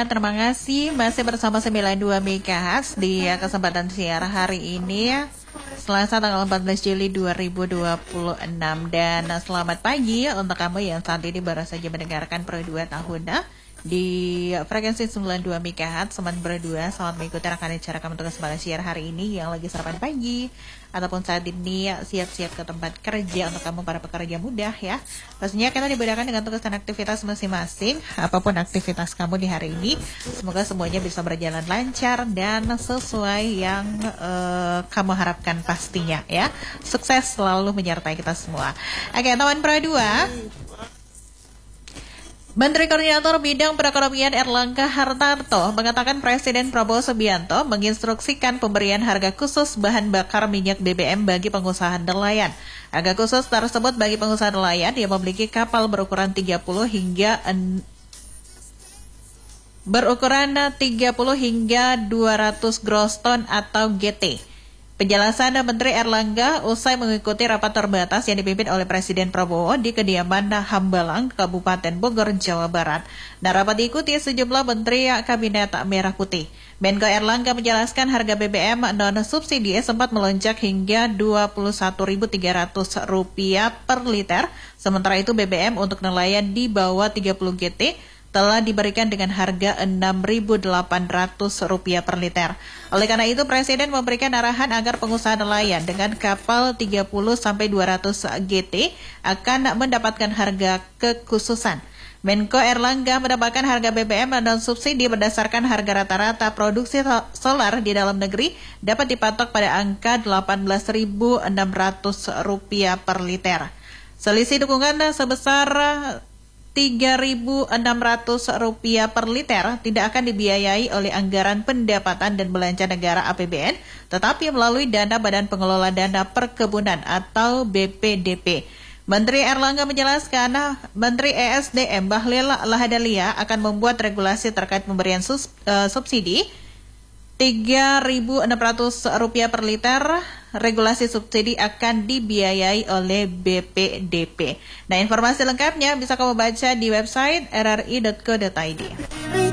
semangat, terima kasih. Masih bersama 92 MHz di kesempatan siar hari ini, Selasa tanggal 14 Juli 2026. Dan selamat pagi untuk kamu yang saat ini baru saja mendengarkan Pro 2 tahun di frekuensi 92 MHz. Semangat berdua, selamat mengikuti rekan acara kami untuk kesempatan siar hari ini yang lagi sarapan pagi ataupun saat ini siap-siap ke tempat kerja untuk kamu para pekerja muda ya. Pastinya kita dibedakan dengan tugas dan aktivitas masing-masing. Apapun aktivitas kamu di hari ini, semoga semuanya bisa berjalan lancar dan sesuai yang kamu harapkan pastinya ya. Sukses selalu menyertai kita semua. Oke, teman Pro 2. Menteri Koordinator Bidang Perekonomian Erlangga Hartarto mengatakan Presiden Prabowo Subianto menginstruksikan pemberian harga khusus bahan bakar minyak BBM bagi pengusaha nelayan. Harga khusus tersebut bagi pengusaha nelayan yang memiliki kapal berukuran 30 hingga 200 gross ton atau GT. Penjelasan Menteri Erlangga usai mengikuti rapat terbatas yang dipimpin oleh Presiden Prabowo di kediaman Hambalang, Kabupaten Bogor, Jawa Barat. Nah, rapat diikuti sejumlah Menteri Kabinet Merah Putih. Menko Erlangga menjelaskan harga BBM non-subsidi sempat melonjak hingga Rp21.300 per liter. Sementara itu BBM untuk nelayan di bawah 30 GT telah diberikan dengan harga Rp6.800 per liter. Oleh karena itu, Presiden memberikan arahan agar pengusaha nelayan dengan kapal 30-200 GT akan mendapatkan harga kekhususan. Menko Erlangga menambahkan harga BBM non-subsidi berdasarkan harga rata-rata produksi solar di dalam negeri dapat dipatok pada angka Rp18.600 per liter. Selisih dukungan sebesar Rp3.600 per liter tidak akan dibiayai oleh anggaran pendapatan dan belanja negara APBN, tetapi melalui dana Badan Pengelola Dana Perkebunan atau BPDP. Menteri Erlangga menjelaskan, Menteri ESDM Bahlil Lahadalia akan membuat regulasi terkait pemberian subsidi Rp3.600 per liter. Regulasi subsidi akan dibiayai oleh BPDP. Nah, informasi lengkapnya bisa kamu baca di website rri.co.id.